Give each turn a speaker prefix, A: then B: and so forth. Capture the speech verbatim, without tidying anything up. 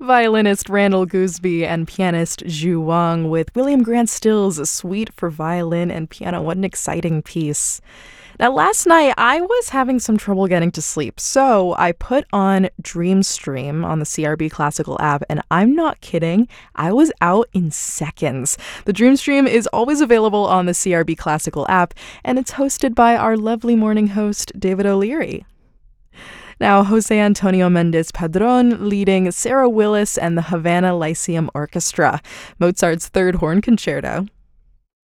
A: Violinist Randall Gooseby and pianist Zhu Wang with William Grant Still's Suite for Violin and Piano. What an exciting piece. Now, last night I was having some trouble getting to sleep, so I put on Dreamstream on the C R B Classical app, and I'm not kidding, I was out in seconds. The Dreamstream is always available on the C R B Classical app, and it's hosted by our lovely morning host, David O'Leary. Now, Jose Antonio Mendez Padron leading Sarah Willis and the Havana Lyceum Orchestra, Mozart's Third Horn Concerto.